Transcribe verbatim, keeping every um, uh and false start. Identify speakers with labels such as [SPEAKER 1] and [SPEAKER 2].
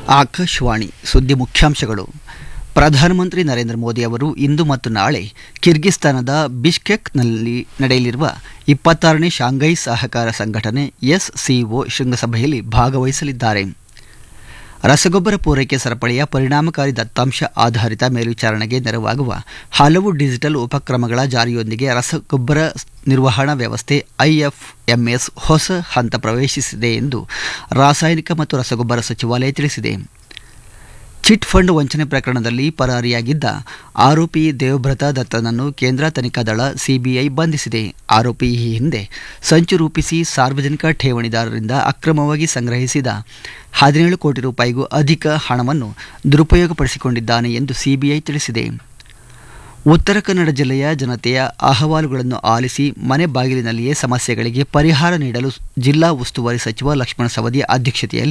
[SPEAKER 1] ಆಕಾಶವಾಣಿ ಸುದ್ದಿ ಮುಖ್ಯಾಂಶಗಳು. ಪ್ರಧಾನಮಂತ್ರಿ ನರೇಂದ್ರ ಮೋದಿ ಅವರು ಇಂದು ಮತ್ತು ನಾಳೆ ಕಿರ್ಗಿಸ್ತಾನದ ಬಿಷ್ಕೆಕ್ನಲ್ಲಿ ನಡೆಯಲಿರುವ ಇಪ್ಪತ್ತಾರನೇ ಶಾಂಘೈ ಸಹಕಾರ ಸಂಘಟನೆ ಎಸ್ಸಿಒ ಶೃಂಗಸಭೆಯಲ್ಲಿ ಭಾಗವಹಿಸಲಿದ್ದಾರೆ. ರಸಗೊಬ್ಬರ ಪೂರೈಕೆ ಸರಪಳಿಯ ಪರಿಣಾಮಕಾರಿ ದತ್ತಾಂಶ ಆಧಾರಿತ ಮೇಲ್ವಿಚಾರಣೆಗೆ ನೆರವಾಗುವ ಹಲವು ಡಿಜಿಟಲ್ ಉಪಕ್ರಮಗಳ ಜಾರಿಯೊಂದಿಗೆ ರಸಗೊಬ್ಬರ ನಿರ್ವಹಣಾ ವ್ಯವಸ್ಥೆ ಐಎಫ್ಎಂಎಸ್ ಹೊಸ ಹಂತ ಪ್ರವೇಶಿಸಿದೆ ಎಂದು ರಾಸಾಯನಿಕ ಮತ್ತು ರಸಗೊಬ್ಬರ ಸಚಿವಾಲಯ ತಿಳಿಸಿದೆ. ಚಿಟ್ ಫಂಡ್ ವಂಚನೆ ಪ್ರಕರಣದಲ್ಲಿ ಪರಾರಿಯಾಗಿದ್ದ ಆರೋಪಿ ದೇವಬ್ರತ ದತ್ತನನ್ನು ಕೇಂದ್ರ ತನಿಖಾ ದಳ ಸಿಬಿಐ ಬಂಧಿಸಿದೆ. ಆರೋಪಿ ಈ ಹಿಂದೆ ಸಂಚು ರೂಪಿಸಿ ಸಾರ್ವಜನಿಕ ಠೇವಣಿದಾರರಿಂದ ಅಕ್ರಮವಾಗಿ ಸಂಗ್ರಹಿಸಿದ ಹದಿನೇಳು ಕೋಟಿ ರೂಪಾಯಿಗೂ ಅಧಿಕ ಹಣವನ್ನು ದುರುಪಯೋಗಪಡಿಸಿಕೊಂಡಿದ್ದಾನೆ ಎಂದು ಸಿಬಿಐ ತಿಳಿಸಿದೆ. ಉತ್ತರ ಕನ್ನಡ ಜಿಲ್ಲೆಯ ಜನತೆಯ ಅಹವಾಲುಗಳನ್ನು ಆಲಿಸಿ ಮನೆ ಬಾಗಿಲಿನಲ್ಲಿಯೇ ಸಮಸ್ಯೆಗಳಿಗೆ ಪರಿಹಾರ ನೀಡಲು ಜಿಲ್ಲಾ ಉಸ್ತುವಾರಿ ಸಚಿವ ಲಕ್ಷ್ಮಣ ಸವದಿ ಅಧ್ಯಕ್ಷತೆಯಲ್ಲಿ